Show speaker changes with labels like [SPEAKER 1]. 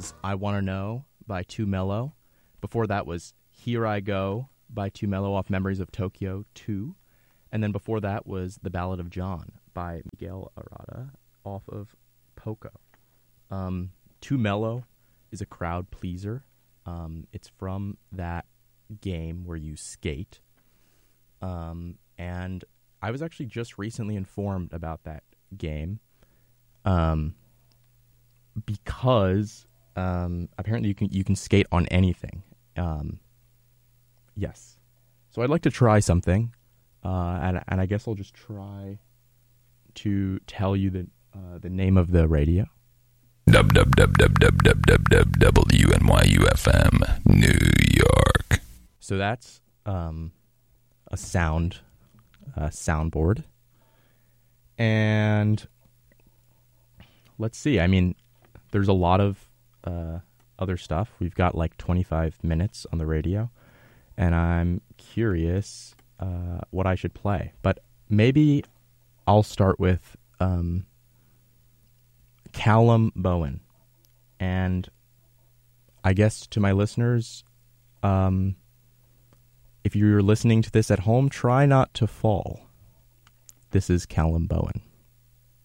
[SPEAKER 1] was I Wanna Know by Too Mellow. Before that was Here I Go by Too Mellow off Memories of Tokyo 2. And then before that was The Ballad of John by Miguel Arada off of Poco. Too Mellow is a crowd pleaser. It's from that game where you skate. And I was actually just recently informed about that game because apparently you can skate on anything. Yes. So I'd like to try something, and I guess I'll just try to tell you the name of the radio.
[SPEAKER 2] WNYU-FM, New York.
[SPEAKER 1] So that's a soundboard. And let's see. I mean, there's a lot of other stuff. We've got like 25 minutes on the radio, and I'm curious what I should play. But maybe I'll start with Callum Bowen. And I guess to my listeners, if you're listening to this at home, try not to fall. This is Callum Bowen.